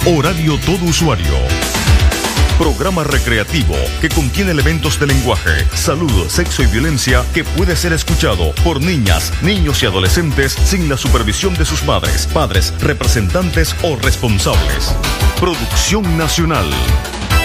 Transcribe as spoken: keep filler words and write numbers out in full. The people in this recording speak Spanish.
Horario todo usuario. Programa recreativo que contiene elementos de lenguaje, salud, sexo y violencia que puede ser escuchado por niñas, niños y adolescentes sin la supervisión de sus madres, padres, representantes o responsables. Producción nacional.